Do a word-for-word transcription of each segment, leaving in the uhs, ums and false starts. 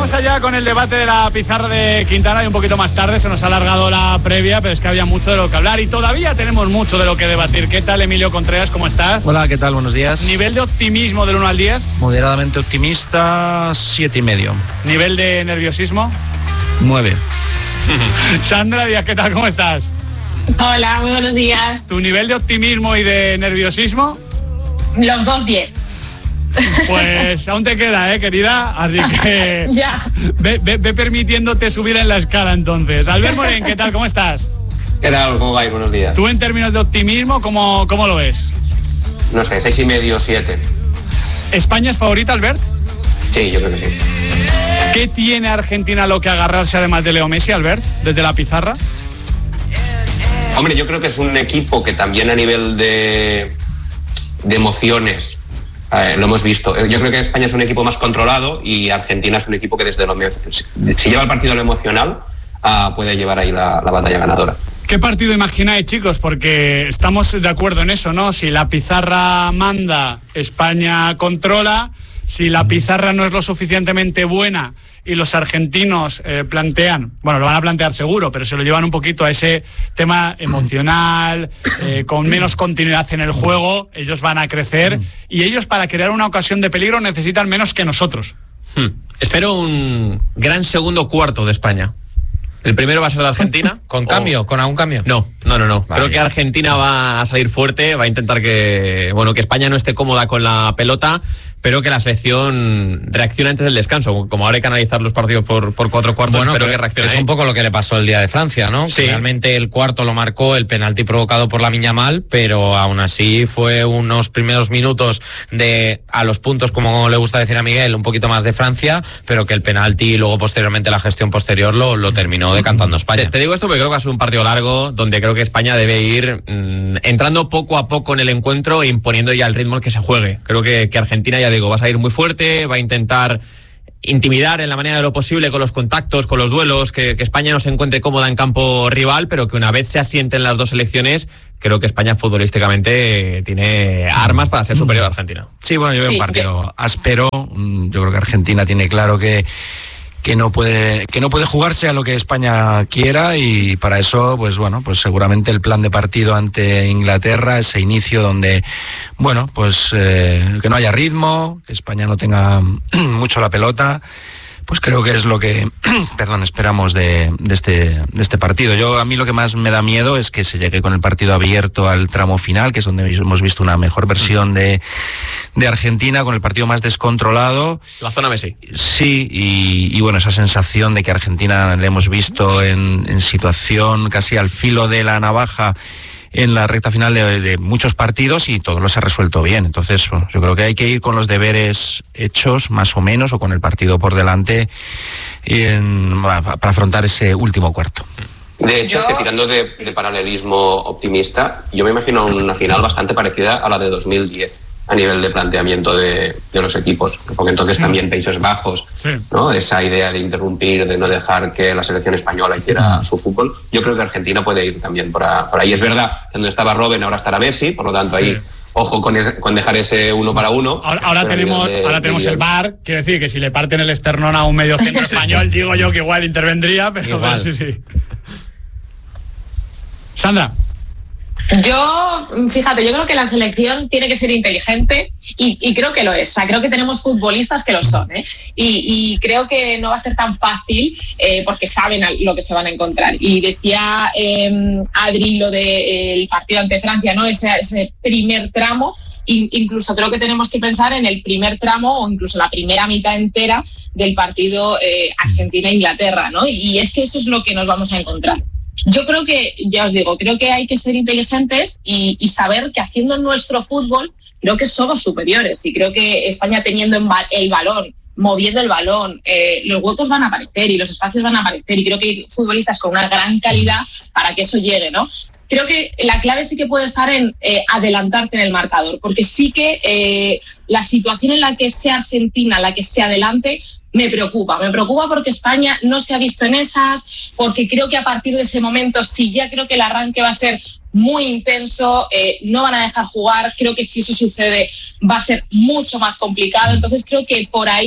Vamos allá con el debate de la pizarra de Quintana y un poquito más tarde, se nos ha alargado la previa, pero es que había mucho de lo que hablar y todavía tenemos mucho de lo que debatir. ¿Qué tal, Emilio Contreras? ¿Cómo estás? Hola, ¿qué tal? Buenos días. ¿Nivel de optimismo del uno al diez? Moderadamente optimista, siete y medio. ¿Nivel de nerviosismo? nueve. Sandra Díaz, ¿qué tal? ¿Cómo estás? Hola, muy buenos días. ¿Tu nivel de optimismo y de nerviosismo? Los dos diez. Pues aún te queda, ¿eh, querida? Así que ya. Ve, ve, ve permitiéndote subir en la escala entonces. Albert Morén, ¿qué tal? ¿Cómo estás? ¿Qué tal? ¿Cómo vais? Buenos días. ¿Tú en términos de optimismo, cómo, cómo lo ves? No sé, seis y medio, siete. ¿España es favorita, Albert? Sí, yo creo que sí. ¿Qué tiene Argentina lo que agarrarse además de Leo Messi, Albert, desde la pizarra? Hombre, yo creo que es un equipo que también a nivel de, de emociones eh, lo hemos visto. Yo creo que España es un equipo más controlado y Argentina es un equipo que desde lo si lleva el partido a lo emocional uh, puede llevar ahí la, la batalla ganadora. ¿Qué partido imagináis, chicos? Porque estamos de acuerdo en eso, ¿no? Si la pizarra manda, España controla. Si la pizarra no es lo suficientemente buena y los argentinos eh, plantean, bueno, lo van a plantear seguro, pero se lo llevan un poquito a ese tema emocional, eh, con menos continuidad en el juego, ellos van a crecer y ellos para crear una ocasión de peligro necesitan menos que nosotros. Hmm. Espero un gran segundo cuarto de España. ¿El primero va a ser de Argentina? ¿Con cambio? ¿O... ¿Con algún cambio? No, no, no, no. Vale. Creo que Argentina va a salir fuerte, va a intentar que, bueno, que España no esté cómoda con la pelota, pero que la selección reaccione antes del descanso. Como ahora hay que analizar los partidos por, por cuatro cuartos, bueno, espero que reaccione. Es un poco lo que le pasó el día de Francia, ¿no? Sí. Que realmente el cuarto lo marcó el penalti provocado por Lamine Yamal, pero aún así fue unos primeros minutos de a los puntos, como le gusta decir a Miguel, un poquito más de Francia, pero que el penalti y luego posteriormente la gestión posterior lo, lo terminó decantando España. Te, te digo esto porque creo que va a ser un partido largo donde creo que España debe ir mmm, entrando poco a poco en el encuentro e imponiendo ya el ritmo al que se juegue. Creo que, que Argentina, ya digo, va a salir muy fuerte, va a intentar intimidar en la manera de lo posible con los contactos, con los duelos, que, que España no se encuentre cómoda en campo rival, pero que una vez se asienten las dos selecciones, creo que España futbolísticamente tiene armas para ser superior a Argentina. Sí, bueno, yo veo sí, un partido que... áspero. Yo creo que Argentina tiene claro que que no puede que no puede jugarse a lo que España quiera y para eso pues bueno pues seguramente el plan de partido ante Inglaterra, ese inicio donde bueno pues eh, que no haya ritmo, que España no tenga mucho la pelota, pues creo que es lo que perdón esperamos de, de este de este partido. Yo a mí lo que más me da miedo es que se llegue con el partido abierto al tramo final, que es donde hemos visto una mejor versión de de Argentina, con el partido más descontrolado. La zona Messi. Sí, y, y bueno, esa sensación de que Argentina le hemos visto en, en situación casi al filo de la navaja en la recta final de, de muchos partidos y todo lo se ha resuelto bien. Entonces, bueno, yo creo que hay que ir con los deberes hechos, más o menos, o con el partido por delante en, para afrontar ese último cuarto. De hecho, Yo... es que tirando de, de paralelismo optimista, yo me imagino una final bastante parecida a la de dos mil diez a nivel de planteamiento de, de los equipos, porque entonces también Países Bajos, sí, ¿no? Esa idea de interrumpir, de no dejar que la selección española hiciera su fútbol, yo creo que Argentina puede ir también por, a, por ahí. Es verdad que donde estaba Robben ahora estará Messi, por lo tanto ahí, sí, ojo con, ese, con dejar ese uno para uno. Ahora, ahora tenemos, de, ahora tenemos el V A R, quiere decir que si le parten el esternón a un medio centro español, digo yo que igual intervendría, pero, igual. pero sí, sí. Sandra. Yo, fíjate, yo creo que la selección tiene que ser inteligente y, y creo que lo es. O sea, creo que tenemos futbolistas que lo son, ¿eh? Y, y creo que no va a ser tan fácil eh, porque saben lo que se van a encontrar. Y decía eh, Adri lo del de, partido ante Francia, ¿no? Ese, ese primer tramo. Incluso creo que tenemos que pensar en el primer tramo o incluso la primera mitad entera del partido eh, Argentina-Inglaterra, ¿no? Y es que eso es lo que nos vamos a encontrar. Yo creo que, ya os digo, creo que hay que ser inteligentes y, y saber que haciendo nuestro fútbol creo que somos superiores y creo que España teniendo el balón, moviendo el balón, eh, los huecos van a aparecer y los espacios van a aparecer y creo que hay futbolistas con una gran calidad para que eso llegue, ¿no? Creo que la clave sí que puede estar en eh, adelantarte en el marcador, porque sí que eh, la situación en la que sea Argentina, la que sea adelante, me preocupa. Me preocupa porque España no se ha visto en esas, porque creo que a partir de ese momento, sí, ya creo que el arranque va a ser muy intenso, eh, no van a dejar jugar, creo que si eso sucede va a ser mucho más complicado, entonces creo que por ahí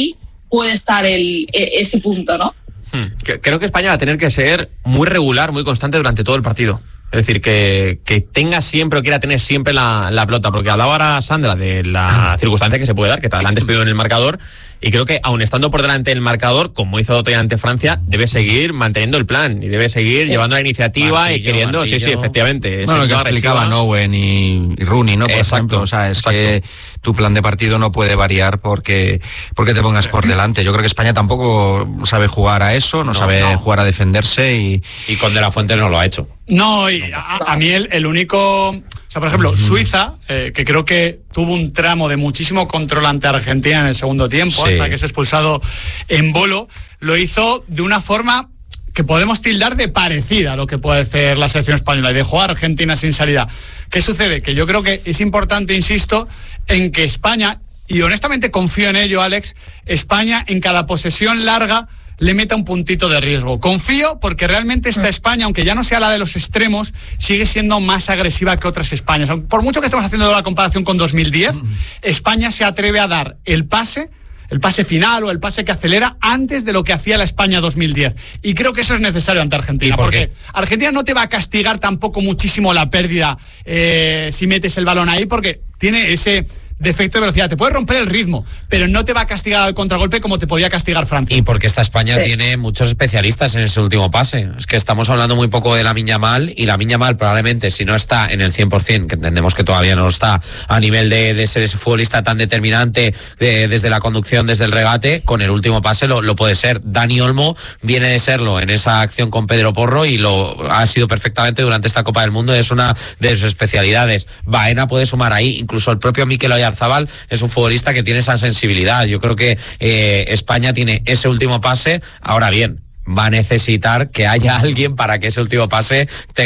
puede estar el, ese punto, ¿no? Hmm. Creo que España va a tener que ser muy regular, muy constante durante todo el partido. Es decir, que, que tenga siempre o quiera tener siempre la, la pelota, porque hablaba ahora Sandra de la circunstancia que se puede dar, que te la han despedido en el marcador, y creo que aun estando por delante del marcador, como hizo Otoya ante Francia, debe seguir manteniendo el plan, y debe seguir sí. llevando la iniciativa martillo, y queriendo, martillo. sí, sí, efectivamente. Bueno, lo que explicaban Owen y, y Rooney, ¿no? Por exacto, ejemplo, o sea, es exacto. que tu plan de partido no puede variar porque, porque te pongas por delante. Yo creo que España tampoco sabe jugar a eso, no, no sabe no. jugar a defenderse y... Y con De La Fuente no lo ha hecho. No, y a, a mí el, el único... O sea, por ejemplo, Suiza, eh, que creo que tuvo un tramo de muchísimo control ante Argentina en el segundo tiempo, sí. hasta que es expulsado en Bolo, lo hizo de una forma que podemos tildar de parecida a lo que puede hacer la selección española y dejó a Argentina sin salida. ¿Qué sucede? Que yo creo que es importante, insisto, en que España, y honestamente confío en ello, Alex, España en cada posesión larga le meta un puntito de riesgo. Confío porque realmente esta España, aunque ya no sea la de los extremos, sigue siendo más agresiva que otras Españas. Por mucho que estemos haciendo la comparación con dos mil diez, España se atreve a dar el pase, el pase final o el pase que acelera antes de lo que hacía la España dos mil diez. Y creo que eso es necesario ante Argentina. ¿Por porque qué? Argentina no te va a castigar tampoco muchísimo la pérdida eh, si metes el balón ahí, porque tiene ese defecto de velocidad, te puede romper el ritmo, pero no te va a castigar al contragolpe como te podía castigar Francia. Y porque esta España sí. tiene muchos especialistas en ese último pase. Es que estamos hablando muy poco de Lamine Yamal, y Lamine Yamal probablemente, si no está en el cien por ciento, que entendemos que todavía no lo está, a nivel de, de ser ese futbolista tan determinante de, desde la conducción, desde el regate, con el último pase lo, lo puede ser. Dani Olmo viene de serlo en esa acción con Pedro Porro y lo ha sido perfectamente durante esta Copa del Mundo, es una de sus especialidades. Baena puede sumar ahí, incluso el propio Mikel Oyarzabal es un futbolista que tiene esa sensibilidad. Yo creo que eh, España tiene ese último pase. Ahora bien, va a necesitar que haya alguien para que ese último pase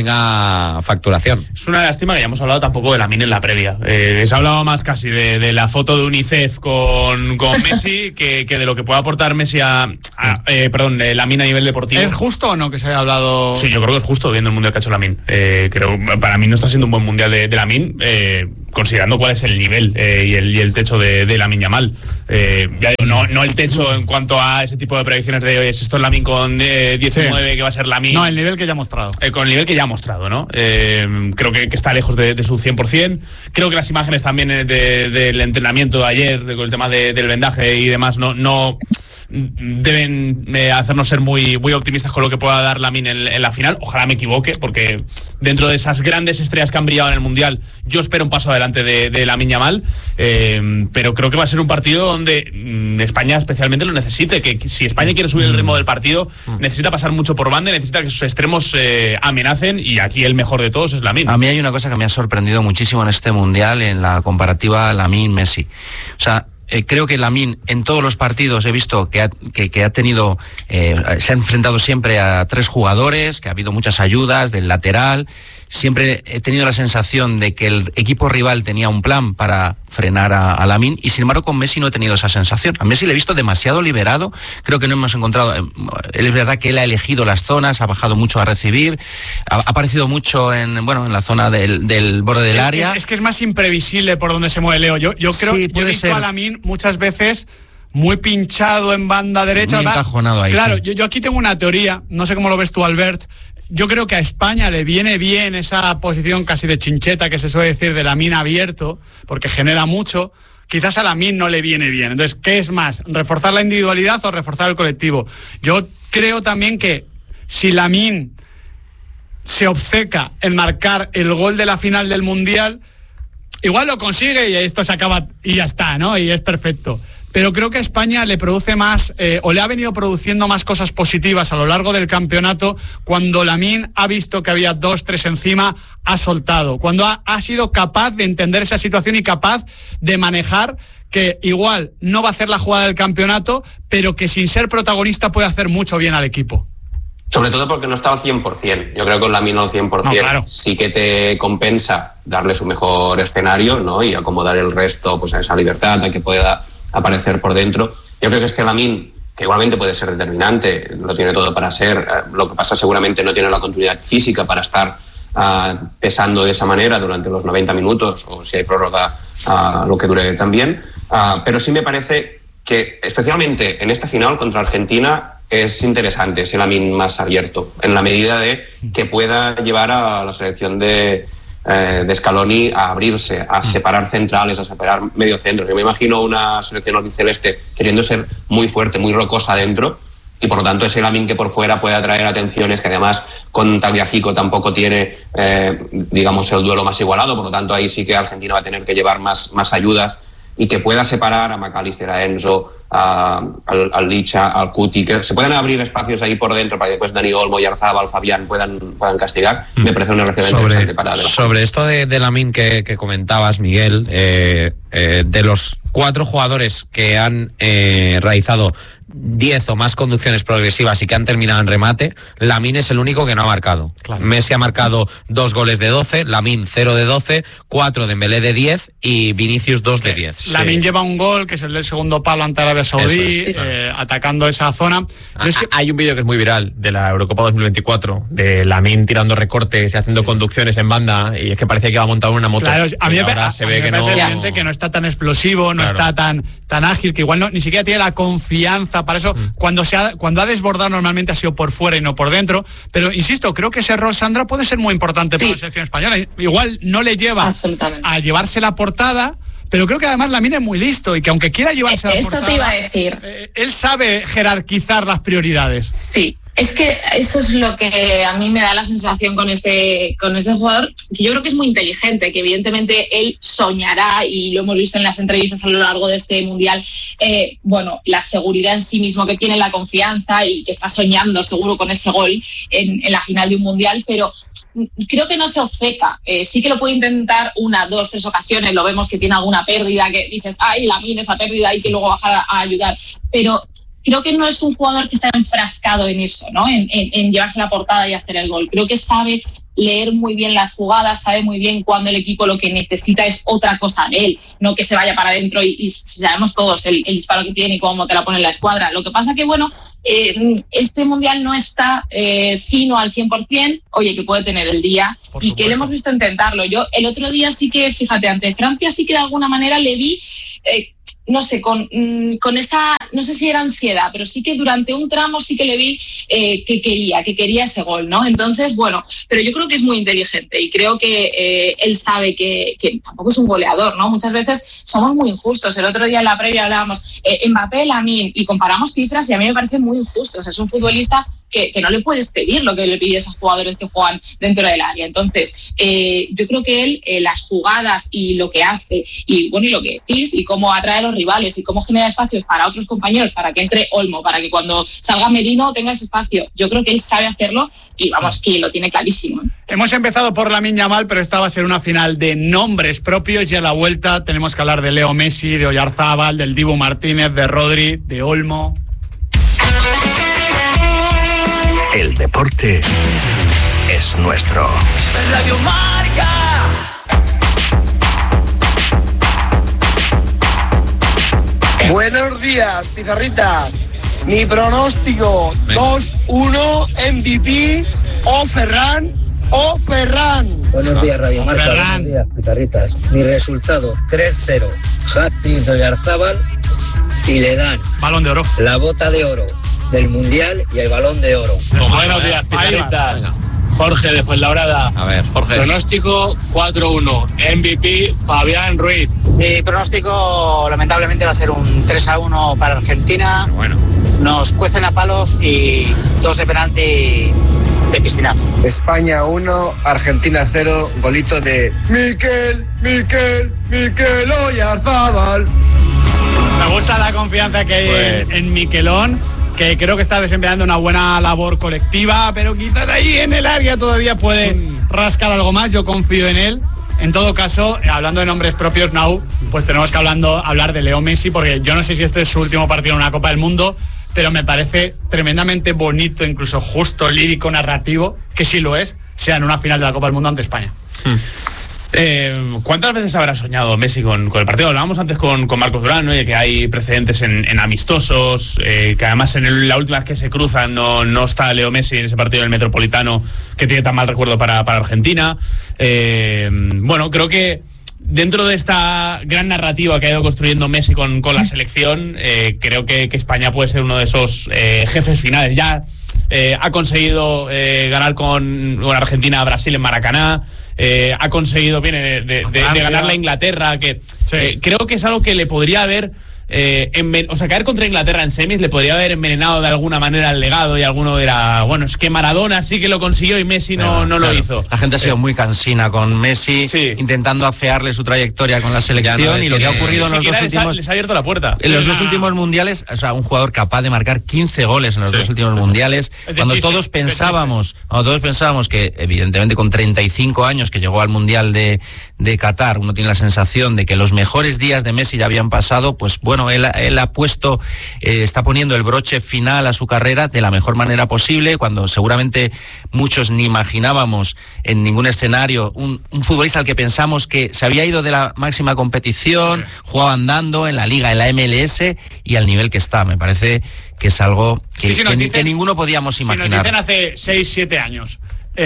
tenga facturación. Es una lástima que ya hemos hablado tampoco de Lamine en la previa. Eh, se ha hablado más casi de, de la foto de UNICEF con, con Messi que, que de lo que puede aportar Messi a, a eh, perdón, Lamine a nivel deportivo. ¿Es justo o no que se haya hablado? Sí, yo creo que es justo viendo el mundial que ha hecho Lamine. Eh, creo para mí no está siendo un buen mundial de, de Lamine, eh, considerando cuál es el nivel eh, y, el, y el techo de, de Lamine Yamal. Eh, ya digo, no, no el techo en cuanto a ese tipo de predicciones de oye, si esto es Lamine con eh, diecinueve, sí. que va a ser Lamine. No, el nivel que ya ha mostrado. Eh, con el nivel que ya ha mostrado, ¿no? Eh, creo que, que está lejos de, de su cien por ciento. Creo que las imágenes también de, de, del entrenamiento de ayer, de, con el tema de, del vendaje y demás, no... no deben eh, hacernos ser muy, muy optimistas con lo que pueda dar Lamine en, en la final. Ojalá me equivoque, porque dentro de esas grandes estrellas que han brillado en el Mundial, yo espero un paso adelante de, de Lamine Yamal, eh, pero creo que va a ser un partido donde mm, España especialmente lo necesite, que si España quiere subir el ritmo del partido, necesita pasar mucho por banda y necesita que sus extremos eh, amenacen, y aquí el mejor de todos es Lamine. A mí hay una cosa que me ha sorprendido muchísimo en este Mundial, en la comparativa Lamine-Messi. O sea, Eh, creo que Lamine en todos los partidos he visto que ha, que, que ha tenido, eh, se ha enfrentado siempre a tres jugadores, que ha habido muchas ayudas del lateral. Siempre he tenido la sensación de que el equipo rival tenía un plan para frenar a, a Lamine, y sin embargo con Messi no he tenido esa sensación. A Messi le he visto demasiado liberado, creo que no hemos encontrado, él es verdad que él ha elegido las zonas, ha bajado mucho a recibir, ha, ha aparecido mucho en, bueno, en la zona del, del borde del área. Es, es que es más imprevisible por donde se mueve Leo. Yo, yo creo sí, yo he visto ser. a Lamine muchas veces muy pinchado en banda derecha. Muy encajonado ahí. Claro, sí. yo, yo aquí tengo una teoría, no sé cómo lo ves tú, Albert. Yo creo que a España le viene bien esa posición casi de chincheta que se suele decir de Lamine abierto, porque genera mucho. Quizás a Lamine no le viene bien. Entonces, ¿qué es más? ¿Reforzar la individualidad o reforzar el colectivo? Yo creo también que si Lamine se obceca en marcar el gol de la final del Mundial, igual lo consigue y esto se acaba y ya está, ¿no? Y es perfecto. Pero creo que a España le produce más, eh, o le ha venido produciendo más cosas positivas a lo largo del campeonato, cuando Lamine ha visto que había dos, tres encima, ha soltado. Cuando ha, ha sido capaz de entender esa situación y capaz de manejar que igual no va a hacer la jugada del campeonato, pero que sin ser protagonista puede hacer mucho bien al equipo. Sobre todo porque no está al cien por ciento. Yo creo que con Lamine al cien por ciento no, claro. sí que te compensa darle su mejor escenario, ¿no? Y acomodar el resto pues a esa libertad a que pueda aparecer por dentro. Yo creo que este Lamine, que igualmente puede ser determinante, lo tiene todo para ser, lo que pasa seguramente no tiene la continuidad física para estar uh, pesando de esa manera durante los noventa minutos, o si hay prórroga, uh, lo que dure también, uh, pero sí me parece que especialmente en esta final contra Argentina es interesante, es el Lamine más abierto, en la medida de que pueda llevar a la selección de, eh, de Scaloni a abrirse, a separar centrales, a separar mediocentros. Yo me imagino una selección albiceleste queriendo ser muy fuerte, muy rocosa dentro, y por lo tanto ese Lamine que por fuera puede atraer atenciones, que además con Tagliafico tampoco tiene, eh, digamos, el duelo más igualado, por lo tanto ahí sí que Argentina va a tener que llevar más, más ayudas, y que pueda separar a McAllister, a Enzo, a, al, al Licha, al Cuti, que se puedan abrir espacios ahí por dentro para que después Dani Olmo, Oyarzabal, Fabián puedan, puedan castigar. Mm. Me parece una reacción sobre, interesante para adelante. Sobre esto de, de Lamine que, que comentabas, Miguel, eh, eh, de los cuatro jugadores que han eh, realizado diez o más conducciones progresivas y que han terminado en remate, Lamine es el único que no ha marcado. Claro. Messi ha marcado dos goles de doce, Lamine cero de doce, cuatro Dembélé de diez y Vinicius dos de diez. Lamine sí. lleva un gol, que es el del segundo palo ante Arabia Saudí, es, eh, atacando esa zona. Ah, es que... Hay un vídeo que es muy viral de la Eurocopa dos mil veinticuatro, de Lamine tirando recortes y haciendo sí. conducciones en banda, y es que parecía que iba montado en una moto. Claro, a mí me, ahora a, se a ve mí que me no... parece que no está tan explosivo, no claro. está tan, tan ágil, que igual no, ni siquiera tiene la confianza para eso. Mm. Cuando se ha, cuando ha desbordado normalmente ha sido por fuera y no por dentro, pero insisto, creo que ese error, Sandra, puede ser muy importante sí. para la selección española. Igual no le lleva a llevarse la portada, pero creo que además Lamine es muy listo y que aunque quiera llevarse la Eso portada, te iba a decir. Eh, él sabe jerarquizar las prioridades. Sí. Es que eso es lo que a mí me da la sensación con este, con este jugador, que yo creo que es muy inteligente, que evidentemente él soñará, y lo hemos visto en las entrevistas a lo largo de este Mundial, eh, bueno, la seguridad en sí mismo que tiene, la confianza, y que está soñando seguro con ese gol en, en la final de un Mundial, pero creo que no se obceca. Eh, sí que lo puede intentar una, dos, tres ocasiones, lo vemos que tiene alguna pérdida, que dices, ay, Lamine, esa pérdida hay que luego bajar a, a ayudar, pero... Creo que no es un jugador que está enfrascado en eso, ¿no? En, en, en llevarse la portada y hacer el gol. Creo que sabe leer muy bien las jugadas, sabe muy bien cuando el equipo lo que necesita es otra cosa de él, no que se vaya para adentro y, y sabemos todos el, el disparo que tiene y cómo te la pone en la escuadra. Lo que pasa que, bueno, eh, este Mundial no está eh, fino al cien por ciento, oye, que puede tener el día y que le hemos visto intentarlo. Yo el otro día sí que, fíjate, ante Francia sí que de alguna manera le vi... Eh, no sé, con, con esta, no sé si era ansiedad, pero sí que durante un tramo sí que le vi eh, que quería, que quería ese gol, ¿no? Entonces, bueno, pero yo creo que es muy inteligente y creo que eh, él sabe que, que tampoco es un goleador, ¿no? Muchas veces somos muy injustos. El otro día en la previa hablábamos eh, Mbappé, Lamine, y comparamos cifras y a mí me parece muy injusto. O sea, es un futbolista que, que no le puedes pedir lo que le pides a esos jugadores que juegan dentro del área. Entonces, eh, yo creo que él, eh, las jugadas y lo que hace, y bueno, y lo que decís, y cómo atrae a los rivales, y cómo genera espacios para otros compañeros, para que entre Olmo, para que cuando salga Merino tenga ese espacio. Yo creo que él sabe hacerlo y vamos, que lo tiene clarísimo. Hemos empezado por Lamine Yamal, pero esta va a ser una final de nombres propios, y a la vuelta tenemos que hablar de Leo Messi, de Oyarzabal, del Dibu Martínez, de Rodri, de Olmo. El deporte es nuestro. Radio Marca. Buenos días, pizarrita. Mi pronóstico: dos uno M V P o Ferran o Ferran. Buenos días, Radio Marca. Ferran. Buenos días, pizarritas. Mi resultado: tres cero. Hat-trick de Oyarzabal, y le dan Balón de Oro, la bota de oro del Mundial y el Balón de Oro. Buenos días, pizarritas. Jorge de Fuenlabrada. A ver, Jorge. Pronóstico cuatro uno. M V P Fabián Ruiz. Mi pronóstico lamentablemente va a ser un tres a uno para Argentina. Bueno. Nos cuecen a palos y dos de penalti de piscinazo. España uno, Argentina cero, golito de Miquel, Miquel, Miquel Oyarzabal. Me gusta la confianza que hay pues... en, en Miquelón, que creo que está desempeñando una buena labor colectiva, pero quizás ahí en el área todavía puede rascar algo más. Yo confío en él. En todo caso, hablando de nombres propios, Nau, pues tenemos que hablando, hablar de Leo Messi, porque yo no sé si este es su último partido en una Copa del Mundo, pero me parece tremendamente bonito, incluso justo, lírico, narrativo, que sí lo es, sea en una final de la Copa del Mundo ante España. Hmm. Eh, ¿Cuántas veces habrá soñado Messi con, con el partido? Hablábamos antes con, con Marcos Durán, ¿no? De que hay precedentes en, en amistosos, eh, que además en el, la última vez que se cruzan no, no está Leo Messi en ese partido del Metropolitano, que tiene tan mal recuerdo para, para Argentina. Eh, bueno, creo que dentro de esta gran narrativa que ha ido construyendo Messi con, con la selección, eh, creo que, que España puede ser uno de esos eh, jefes finales. Ya eh, ha conseguido eh, ganar con, con Argentina a Brasil en Maracaná, eh, ha conseguido, viene de, de, de, de ganar la Inglaterra, que sí. eh, creo que es algo que le podría haber... Eh, enven- o sea, caer contra Inglaterra en semis le podría haber envenenado de alguna manera el legado, y alguno era, bueno, es que Maradona sí que lo consiguió y Messi no, Pero, no claro, lo hizo. La gente ha sido eh, muy cansina con Messi, sí. intentando afearle su trayectoria con la selección, no, y lo que ha ocurrido en los dos últimos... Les, les ha abierto la puerta. En los sí, dos una... últimos mundiales, o sea, un jugador capaz de marcar quince goles en los sí. dos últimos mundiales, cuando chiste, todos pensábamos, cuando todos pensábamos que, evidentemente, con treinta y cinco años que llegó al Mundial de, de Qatar, uno tiene la sensación de que los mejores días de Messi ya habían pasado, pues bueno, él, él ha puesto, eh, está poniendo el broche final a su carrera de la mejor manera posible, cuando seguramente muchos ni imaginábamos en ningún escenario un, un futbolista al que pensamos que se había ido de la máxima competición, sí. jugaba andando en la Liga, en la M L S, y al nivel que está. Me parece que es algo que, sí, sí, que, dicen, que ninguno podíamos imaginar. Si nos dicen hace seis siete años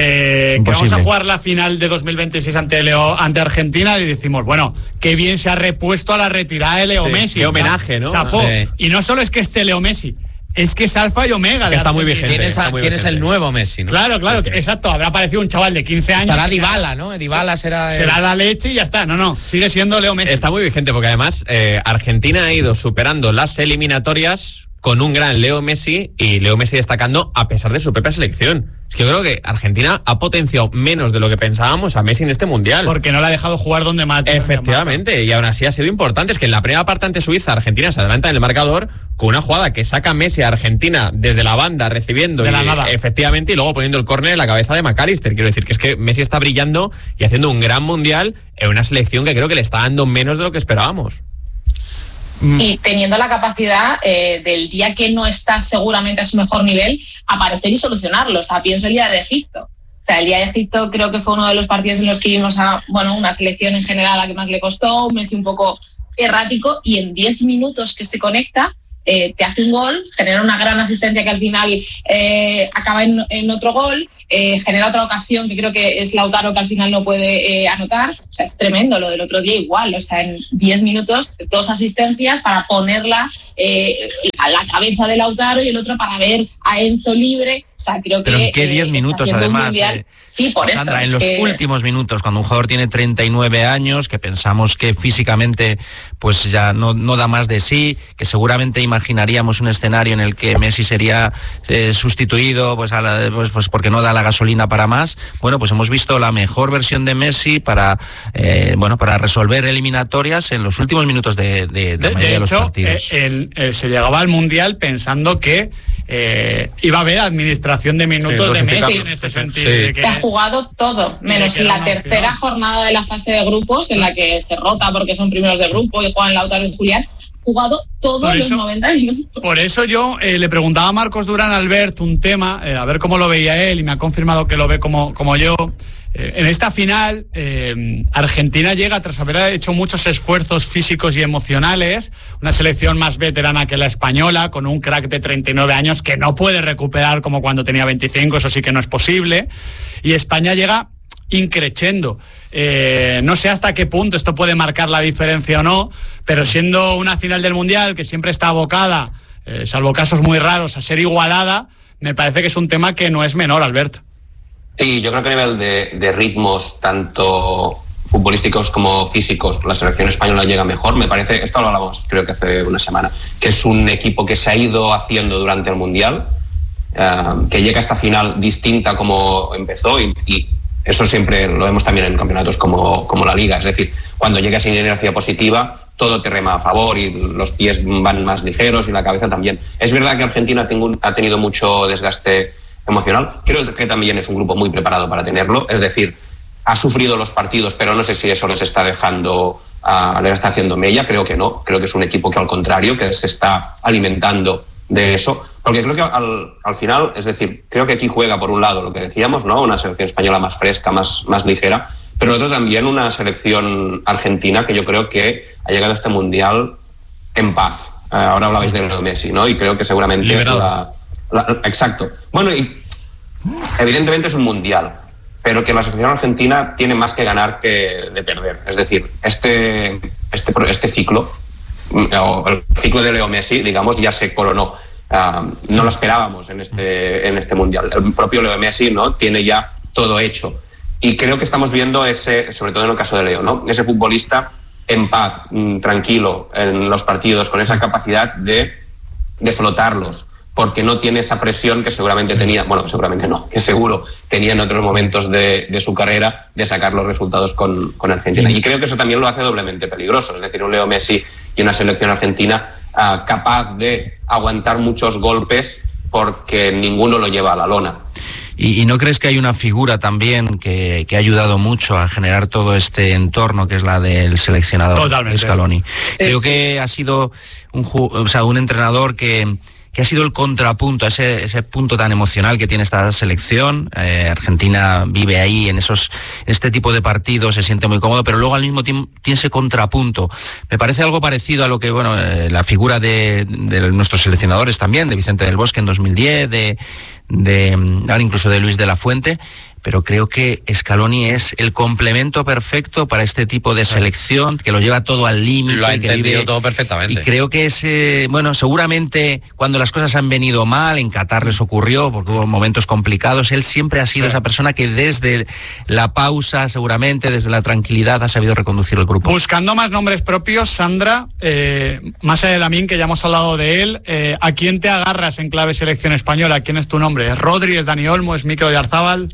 Eh, que vamos a jugar la final de dos mil veintiséis ante Leo, ante Argentina, y decimos, bueno, qué bien se ha repuesto a la retirada de Leo sí, Messi. Qué homenaje, ¿no? Chapó. Sí. Y no solo es que esté Leo Messi, es que es alfa y omega. Que está muy vigente. ¿Quién es, a, ¿quién es el nuevo Messi, no? Claro, claro, sí, sí. exacto. Habrá aparecido un chaval de quince años. Estará Dybala, ¿no? Dybala será... El... Será la leche y ya está. No, no, sigue siendo Leo Messi. Está muy vigente porque además eh, Argentina ha ido superando las eliminatorias con un gran Leo Messi, y Leo Messi destacando a pesar de su propia selección. Es que yo creo que Argentina ha potenciado menos de lo que pensábamos a Messi en este Mundial. Porque no le ha dejado jugar donde más. Efectivamente, y aún así ha sido importante. Es que en la primera parte ante Suiza, Argentina se adelanta en el marcador con una jugada que saca Messi a Argentina desde la banda, recibiendo de la y, nada. efectivamente, y luego poniendo el córner en la cabeza de McAllister. Quiero decir que es que Messi está brillando y haciendo un gran Mundial en una selección que creo que le está dando menos de lo que esperábamos. Y teniendo la capacidad eh, del día que no está seguramente a su mejor nivel, aparecer y solucionarlo. O sea, pienso el día de Egipto. O sea, el día de Egipto creo que fue uno de los partidos en los que vimos a, bueno, una selección en general a la que más le costó, un Messi un poco errático, y en diez minutos que se conecta, eh, te hace un gol, genera una gran asistencia que al final eh, acaba en, en otro gol, eh, genera otra ocasión que creo que es Lautaro, que al final no puede eh, anotar. O sea, es tremendo. Lo del otro día igual, o sea, en diez minutos dos asistencias para ponerla eh, a la cabeza de Lautaro, y el otro para ver a Enzo libre. O sea, creo que... Pero en qué diez eh, minutos además, eh, sí, por Sandra, eso, en los que... últimos minutos, cuando un jugador tiene treinta y nueve años, que pensamos que físicamente pues ya no, no da más de sí, que seguramente imaginaríamos un escenario en el que Messi sería eh, sustituido pues, a la, pues, pues porque no da la gasolina para más. Bueno, pues hemos visto la mejor versión de Messi para eh, bueno para resolver eliminatorias en los últimos minutos de, de, de, de la mayoría de, hecho, de los partidos. Eh, el, eh, se llegaba al Mundial pensando que eh, iba a haber administración de minutos sí, de Messi en este sentido. Sí. De que, que ha jugado todo, menos la tercera jornada de la fase de grupos, en la que se rota porque son primeros de grupo y juegan Lautaro y Julián. Jugado todos los noventa minutos. Por eso yo eh, le preguntaba a Marcos Durán Albert un tema, eh, a ver cómo lo veía él, y me ha confirmado que lo ve como, como yo. Eh, en esta final, eh, Argentina llega tras haber hecho muchos esfuerzos físicos y emocionales, una selección más veterana que la española, con un crack de treinta y nueve años que no puede recuperar como cuando tenía veinticinco, eso sí que no es posible, y España llega increchendo. Eh, no sé hasta qué punto esto puede marcar la diferencia o no, pero siendo una final del Mundial que siempre está abocada, eh, salvo casos muy raros, a ser igualada, me parece que es un tema que no es menor, Albert. Sí, yo creo que a nivel de, de ritmos, tanto futbolísticos como físicos, la selección española llega mejor. Me parece, esto lo hablamos creo que hace una semana, que es un equipo que se ha ido haciendo durante el Mundial, uh, que llega a esta final distinta como empezó, y, y eso siempre lo vemos también en campeonatos como, como la Liga. Es decir, cuando llega sin inercia positiva, todo te rema a favor y los pies van más ligeros y la cabeza también. Es verdad que Argentina tengo, ha tenido mucho desgaste emocional. Creo que también es un grupo muy preparado para tenerlo. Es decir, ha sufrido los partidos, pero no sé si eso les está dejando, uh, les está haciendo mella. Creo que no. Creo que es un equipo que, al contrario, que se está alimentando de eso. Porque creo que al, al final, es decir, creo que aquí juega por un lado lo que decíamos, ¿no? Una selección española más fresca, más, más ligera, pero otro también una selección argentina que yo creo que ha llegado a este Mundial en paz. Uh, ahora hablabais de Leo Messi, ¿no? Y creo que seguramente la, la, exacto. Bueno, y evidentemente es un Mundial, pero que la selección argentina tiene más que ganar que de perder. Es decir, este, este, este ciclo, o el ciclo de Leo Messi, digamos, ya se coronó. Uh, no lo esperábamos en este, en este Mundial. El propio Leo Messi, ¿no?, tiene ya todo hecho. Y creo que estamos viendo ese, sobre todo en el caso de Leo, ¿no?, ese futbolista en paz, tranquilo en los partidos, con esa capacidad de, de flotarlos, porque no tiene esa presión que seguramente sí. tenía, bueno, seguramente no, que seguro tenía en otros momentos de, de su carrera, de sacar los resultados con, con Argentina. Y creo que eso también lo hace doblemente peligroso, es decir, un Leo Messi y una selección argentina uh, capaz de aguantar muchos golpes porque ninguno lo lleva a la lona. ¿Y, y no crees que hay una figura también que, que ha ayudado mucho a generar todo este entorno, que es la del seleccionador Totalmente. Scaloni? Creo que ha sido un, o sea, un entrenador que... que ha sido el contrapunto, ese, ese punto tan emocional que tiene esta selección. Eh, Argentina vive ahí en esos, en este tipo de partidos, se siente muy cómodo, pero luego al mismo tiempo tiene ese contrapunto. Me parece algo parecido a lo que, bueno, eh, la figura de, de nuestros seleccionadores también, de Vicente del Bosque en dos mil diez, de, de ahora incluso de Luis de la Fuente. Pero creo que Scaloni es el complemento perfecto para este tipo de selección, que lo lleva todo al límite. Lo ha que entendido vive, todo perfectamente. Y creo que es, eh, bueno, seguramente cuando las cosas han venido mal, en Qatar les ocurrió, porque hubo momentos complicados, él siempre ha sido sí. esa persona que desde la pausa, seguramente, desde la tranquilidad, ha sabido reconducir el grupo. Buscando más nombres propios, Sandra, eh, más allá de Lamine, que ya hemos hablado de él, eh, ¿a quién te agarras en clave selección española? ¿Quién es tu nombre? ¿Es Rodri, es Dani Olmo, es Mikel Oyarzabal?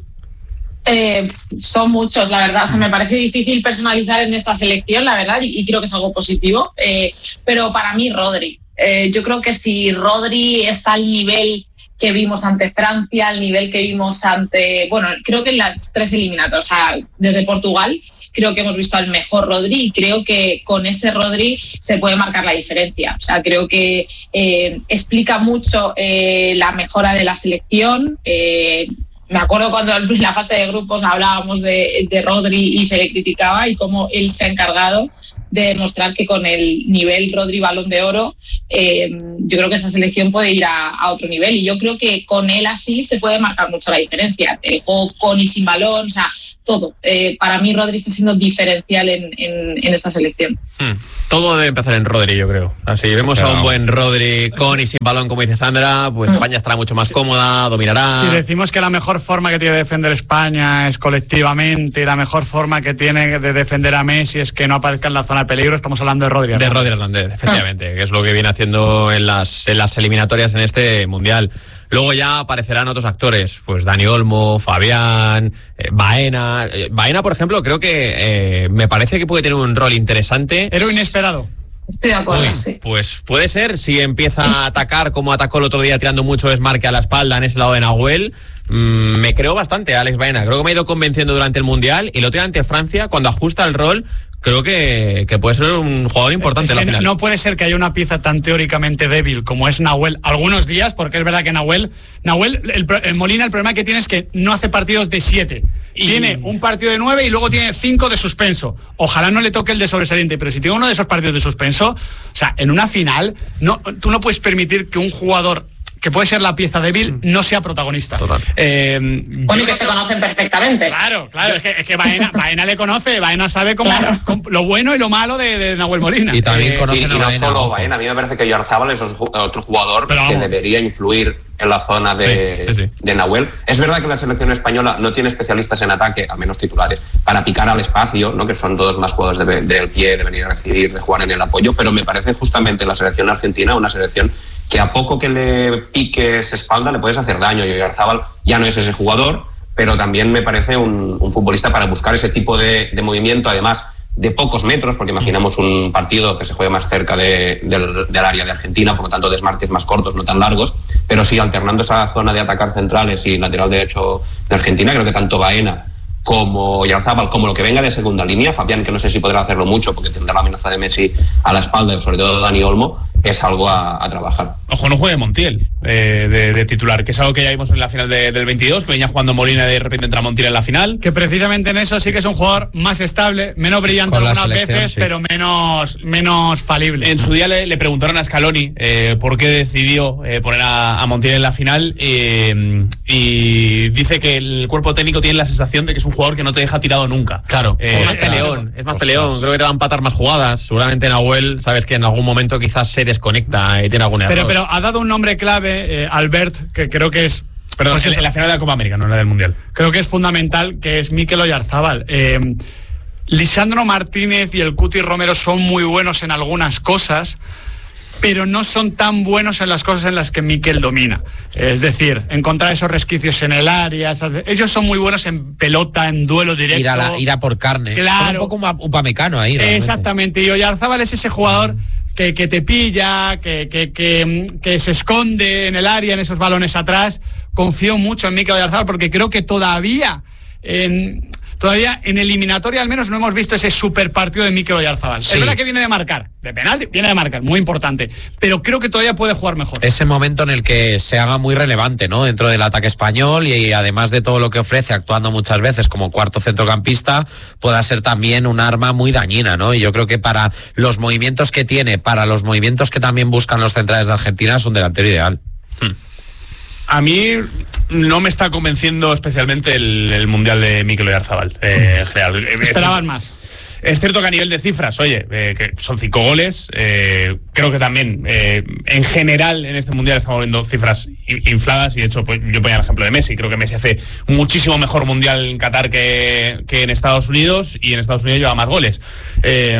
Eh, son muchos, la verdad. O sea, me parece difícil personalizar en esta selección, la verdad, y, y creo que es algo positivo. Eh, pero para mí, Rodri. Eh, yo creo que si Rodri está al nivel que vimos ante Francia, al nivel que vimos ante... Bueno, creo que en las tres eliminatorias, o sea, desde Portugal, creo que hemos visto al mejor Rodri y creo que con ese Rodri se puede marcar la diferencia. O sea, creo que eh, explica mucho eh, la mejora de la selección. Eh, Me acuerdo cuando en la fase de grupos hablábamos de, de Rodri y se le criticaba y cómo él se ha encargado de demostrar que con el nivel Rodri Balón de Oro, eh, yo creo que esta selección puede ir a, a otro nivel. Y yo creo que con él así se puede marcar mucho la diferencia. El juego con y sin balón, o sea, todo. Eh, para mí Rodri está siendo diferencial en, en, en esta selección. Hmm. Todo debe empezar en Rodri, yo creo. Así vemos claro. a un buen Rodri con y sin balón, como dice Sandra, pues hmm. España estará mucho más sí. cómoda, dominará. Si decimos que la mejor forma que tiene de defender España es colectivamente y la mejor forma que tiene de defender a Messi es que no aparezca en la zona de peligro, estamos hablando de Rodri. De Rodri Hernández, efectivamente, ah. que es lo que viene haciendo en las, en las eliminatorias en este Mundial. Luego ya aparecerán otros actores, pues Dani Olmo, Fabián, eh, Baena. Eh, Baena, por ejemplo, creo que eh, me parece que puede tener un rol interesante. Héroe inesperado. Estoy de acuerdo, Uy, sí. Pues puede ser, si empieza a atacar como atacó el otro día tirando mucho desmarque a la espalda en ese lado de Nahuel. Mmm, me creo bastante a Alex Baena, creo que me ha ido convenciendo durante el Mundial y el otro día ante Francia, cuando ajusta el rol, creo que, que puede ser un jugador importante es en la final. No puede ser que haya una pieza tan teóricamente débil como es Nahuel algunos días, porque es verdad que Nahuel, Nahuel el, el Molina, el problema que tiene es que no hace partidos de siete. Y... Tiene un partido de nueve y luego tiene cinco de suspenso. Ojalá no le toque el de sobresaliente, pero si tiene uno de esos partidos de suspenso, o sea, en una final, no, tú no puedes permitir que un jugador que puede ser la pieza débil, no sea protagonista. Total. Eh, bueno, y que se conocen perfectamente. Claro, claro, es que, es que Baena, Baena le conoce, Baena sabe cómo, claro. cómo, lo bueno y lo malo de, de Nahuel Molina. Y también eh, conocen y, a y no Baena. solo Baena, a mí me parece que Oyarzabal es otro jugador Pero que debería influir en la zona de, sí, sí, sí. de Nahuel. Es verdad que la selección española no tiene especialistas en ataque, al menos titulares, para picar al espacio, ¿no? Que son todos más jugadores de, del pie, de venir a recibir, de jugar en el apoyo, pero me parece justamente la selección argentina una selección que a poco que le piques espalda le puedes hacer daño. Y Oyarzabal ya no es ese jugador, pero también me parece un, un futbolista para buscar ese tipo de, de movimiento, además de pocos metros, porque imaginamos un partido que se juegue más cerca de, del, del área de Argentina, por lo tanto desmarques más cortos, no tan largos, pero sí alternando esa zona de atacar centrales y lateral derecho de Argentina. Creo que tanto Baena como Oyarzabal, como lo que venga de segunda línea, Fabián, que no sé si podrá hacerlo mucho porque tendrá la amenaza de Messi a la espalda, y sobre todo Dani Olmo, es algo a, a trabajar. Ojo, no juegue Montiel eh, de, de titular, que es algo que ya vimos en la final de, del veintidós, que venía jugando Molina y de repente entra Montiel en la final. Que precisamente en eso sí que es un jugador más estable, menos brillante sí, algunas veces, sí. pero menos, menos falible. En su día le, le preguntaron a Scaloni eh, por qué decidió eh, poner a, a Montiel en la final eh, y dice que el cuerpo técnico tiene la sensación de que es un jugador que no te deja tirado nunca. Claro, eh, es más peleón, es más peleón. Creo que te va a empatar más jugadas. Seguramente Nahuel, sabes que en algún momento quizás se desconecta y tiene algún error. Pero, pero ha dado un nombre clave, eh, Albert, que creo que es... Perdón, pues en, en la final de la Copa América, no en la del Mundial. Creo que es fundamental, que es Mikel Oyarzabal. Eh, Lisandro Martínez y el Cuti Romero son muy buenos en algunas cosas, pero no son tan buenos en las cosas en las que Mikel domina. Es decir, encontrar esos resquicios en el área. Esas... Ellos son muy buenos en pelota, en duelo directo. Ir a, la, ir a por carne. Claro. Son un poco un Upamecano ahí. Realmente. Exactamente. Y Oyarzabal es ese jugador que, que te pilla, que, que, que, que se esconde en el área, en esos balones atrás. Confío mucho en Mikel Oyarzabal porque creo que todavía... En, Todavía en eliminatoria al menos no hemos visto ese super partido de Mikel Oyarzabal. Sí. Es verdad que viene de marcar, de penalti, viene de marcar, muy importante, pero creo que todavía puede jugar mejor. Ese momento en el que se haga muy relevante, ¿no? Dentro del ataque español y además de todo lo que ofrece, actuando muchas veces como cuarto centrocampista, pueda ser también un arma muy dañina, ¿no? Y yo creo que para los movimientos que tiene, para los movimientos que también buscan los centrales de Argentina, es un delantero ideal. Hmm. A mí no me está convenciendo especialmente el, el Mundial de Mikel Oyarzabal. Eh, en general. Esperaban más. Es cierto que a nivel de cifras, oye, eh, que son cinco goles, eh, creo que también eh, en general en este Mundial estamos viendo cifras infladas y de hecho pues, yo ponía el ejemplo de Messi. Creo que Messi hace muchísimo mejor Mundial en Qatar que, que en Estados Unidos y en Estados Unidos lleva más goles. Eh,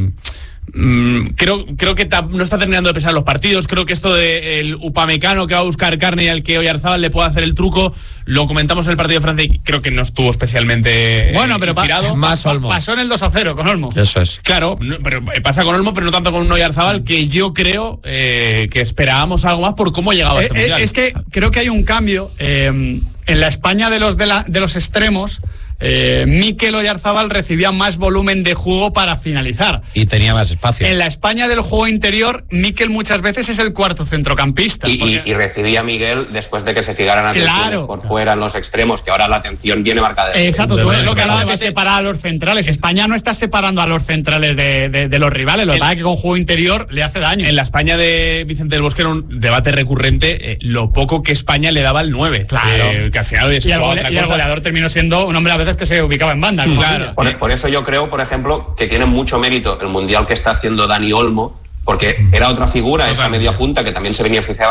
Mm, creo, creo que ta, no está terminando de pesar los partidos. Creo que esto del Upamecano que va a buscar carne y al que Oyarzabal le puede hacer el truco, lo comentamos en el partido de Francia y creo que no estuvo especialmente bueno, pero inspirado. Pa, más Olmo. Pasó en el dos a cero con Olmo. Eso es. Claro, no, pero pasa con Olmo, pero no tanto con un Oyarzabal, que yo creo eh, que esperábamos algo más por cómo llegaba eh, este eh, mundial. Es que creo que hay un cambio eh, en la España de los, de la, de los extremos. Eh, Mikel Oyarzabal recibía más volumen de juego para finalizar y tenía más espacio. En la España del juego interior, Mikel muchas veces es el cuarto centrocampista y, porque... y, y recibía a Miguel después de que se fijaran atenciones claro. por fuera en los extremos, que ahora la atención viene marcada de... Exacto, tú es lo que hablabas de separar a los centrales. España no está separando a los centrales de, de, de los rivales, lo que pasa es que con juego interior le hace daño. En la España de Vicente del Bosque era un debate recurrente eh, lo poco que España le daba al nueve, claro. eh, que al final y el, gole, y el goleador terminó siendo un hombre a veces que se ubicaba en banda. Claro. Por, por eso yo creo, por ejemplo, que tiene mucho mérito el mundial que está haciendo Dani Olmo, porque era otra figura, esta media punta que también se venía oficiando